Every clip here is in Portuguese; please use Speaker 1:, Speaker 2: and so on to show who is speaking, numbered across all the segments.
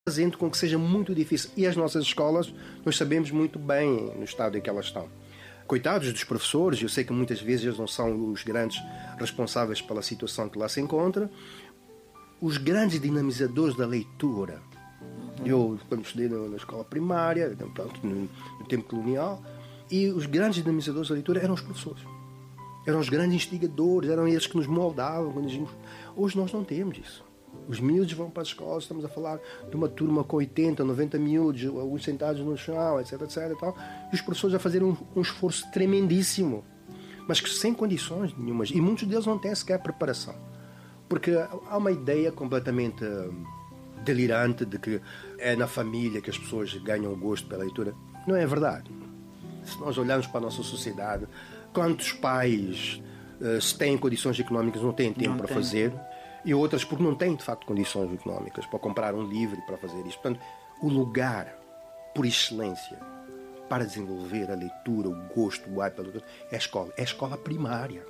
Speaker 1: fazendo com que seja muito difícil. E as nossas escolas, nós sabemos muito bem no estado em que elas estão. Coitados dos professores, eu sei que muitas vezes eles não são os grandes responsáveis pela situação que lá se encontra. Os grandes dinamizadores da leitura. Eu, quando estudei na escola primária, pronto, no tempo colonial, e os grandes dinamizadores da leitura eram os professores. Eram os grandes instigadores, eram eles que nos moldavam. Hoje nós não temos isso. Os miúdos vão para as escolas, estamos a falar de uma turma com 80, 90 miúdos, alguns sentados no chão, etc, etc. E tal, e os professores a fazerem um esforço tremendíssimo, mas que sem condições nenhumas. E muitos deles não têm sequer preparação. Porque há uma ideia completamente delirante de que é na família que as pessoas ganham o gosto pela leitura. Não é verdade. Se nós olharmos para a nossa sociedade, quantos pais, se têm condições económicas, não têm tempo para fazer, e outras porque não têm, de facto, condições económicas para comprar um livro e para fazer isto. Portanto, o lugar, por excelência, para desenvolver a leitura, o gosto, o hábito pela leitura, é a escola primária.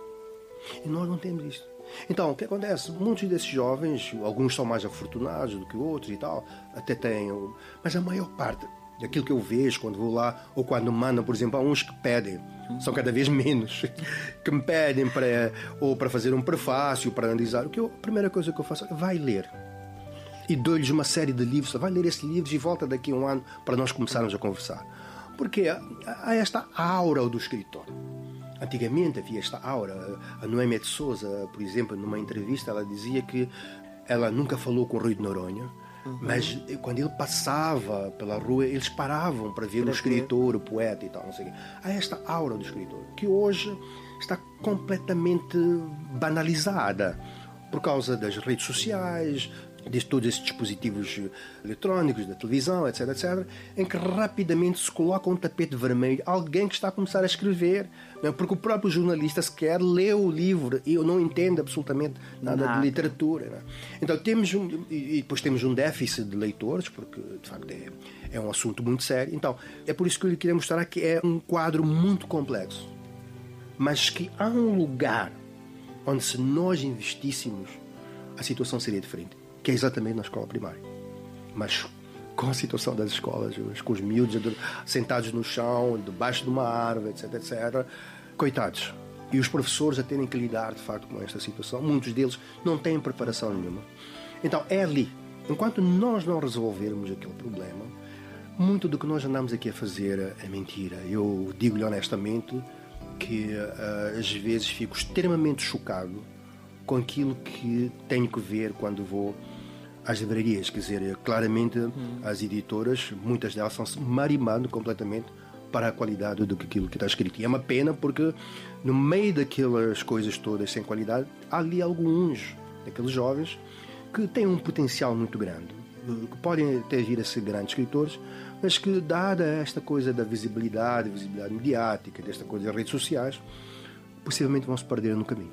Speaker 1: E nós não temos isto. Então, o que acontece? Muitos desses jovens, alguns são mais afortunados do que outros e tal, até têm, mas a maior parte daquilo que eu vejo quando vou lá, ou quando mandam, por exemplo, há uns que pedem, são cada vez menos, que me pedem para fazer um prefácio, para analisar. A primeira coisa que eu faço é vai ler. E dou-lhes uma série de livros, vai ler esses livros e volta daqui a um ano para nós começarmos a conversar. Porque há esta aura do escritor. Antigamente havia esta aura. A Noémia de Sousa, por exemplo, numa entrevista, ela dizia que ela nunca falou com o Rui de Noronha, mas quando ele passava pela rua, eles paravam para ver o escritor, o poeta e tal, não sei o quê. Há esta aura do escritor, que hoje está completamente banalizada por causa das redes sociais, de todos esses dispositivos eletrónicos, da televisão, etc, etc, em que rapidamente se coloca um tapete vermelho alguém que está a começar a escrever, não é? Porque o próprio jornalista sequer lê o livro e não entende absolutamente nada de literatura, não é? Então e depois temos um déficit de leitores, porque de facto é um assunto muito sério. Então é por isso que eu lhe queria mostrar que é um quadro muito complexo, mas que há um lugar onde, se nós investíssemos, a situação seria diferente, que é exatamente na escola primária. Mas com a situação das escolas, com os miúdos sentados no chão, debaixo de uma árvore, etc, etc, coitados. E os professores a terem que lidar, de facto, com esta situação. Muitos deles não têm preparação nenhuma. Então, é ali. Enquanto nós não resolvermos aquele problema, muito do que nós andamos aqui a fazer é mentira. Eu digo-lhe honestamente que às vezes fico extremamente chocado com aquilo que tenho que ver quando vou às livrarias. Quer dizer, claramente as editoras, muitas delas estão-se marimando completamente para a qualidade do que aquilo que está escrito. E é uma pena, porque no meio daquelas coisas todas sem qualidade, há ali alguns daqueles jovens que têm um potencial muito grande, que podem até vir a ser grandes escritores, mas que, dada esta coisa da visibilidade mediática, desta coisa das redes sociais, possivelmente vão se perder no caminho.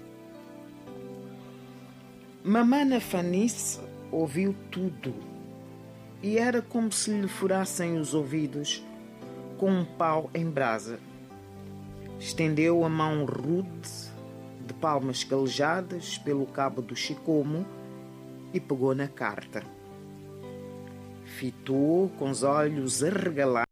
Speaker 2: Mamana Fanice ouviu tudo e era como se lhe furassem os ouvidos com um pau em brasa. Estendeu a mão rude, de palmas calejadas pelo cabo do chicomo, e pegou na carta. Fitou com os olhos arregalados